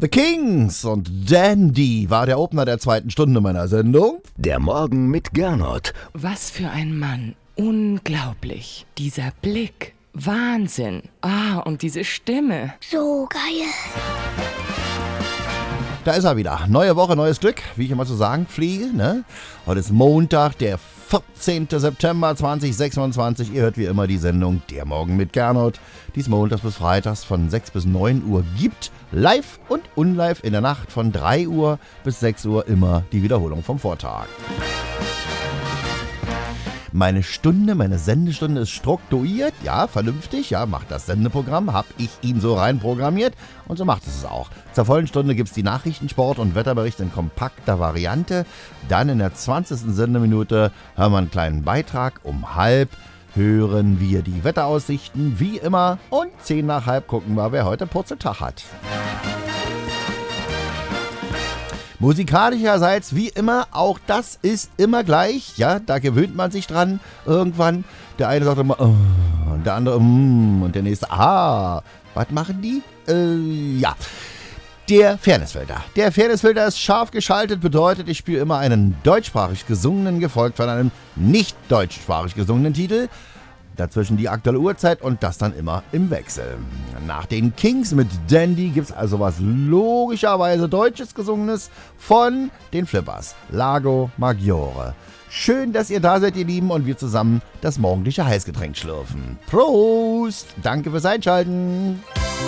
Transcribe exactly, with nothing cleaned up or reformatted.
The Kings und Dandy war der Opener der zweiten Stunde meiner Sendung. Der Morgen mit Gernot. Was für ein Mann. Unglaublich. Dieser Blick. Wahnsinn. Ah, und diese Stimme. So geil. Da ist er wieder. Neue Woche, neues Glück, wie ich immer so sagen fliege. Ne? Heute ist Montag, der vierzehnten September zweitausendsechsundzwanzig. Ihr hört wie immer die Sendung Der Morgen mit Gernot, die es montags bis freitags von sechs bis neun Uhr gibt. Live und unlive in der Nacht von drei Uhr bis sechs Uhr immer die Wiederholung vom Vortag. Meine Stunde, meine Sendestunde ist strukturiert, ja, vernünftig, ja, macht das Sendeprogramm, hab ich ihn so reinprogrammiert und so macht es es auch. Zur vollen Stunde gibt's die Nachrichten, Sport und Wetterbericht in kompakter Variante. Dann in der zwanzigsten Sendeminute hören wir einen kleinen Beitrag. Um halb hören wir die Wetteraussichten, wie immer. Und zehn nach halb gucken wir, wer heute Purzeltag hat. Musikalischerseits wie immer, auch das ist immer gleich, ja, da gewöhnt man sich dran irgendwann. Der eine sagt immer, oh, und der andere, mm, und der nächste, ah, was machen die? Äh, ja, der Fairnessfilter. Der Fairnessfilter ist scharf geschaltet, bedeutet, ich spiele immer einen deutschsprachig gesungenen, gefolgt von einem nicht deutschsprachig gesungenen Titel. Dazwischen die aktuelle Uhrzeit und das dann immer im Wechsel. Nach den Kings mit Dandy gibt's also was logischerweise Deutsches Gesungenes von den Flippers. Lago Maggiore. Schön, dass ihr da seid, ihr Lieben, und wir zusammen das morgendliche Heißgetränk schlürfen. Prost! Danke fürs Einschalten!